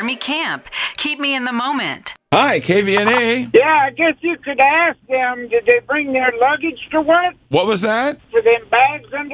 Army camp. Keep me in the moment. Hi, KVNA. Yeah, I guess you could ask them, did they bring their luggage to work? What was that? For them bags under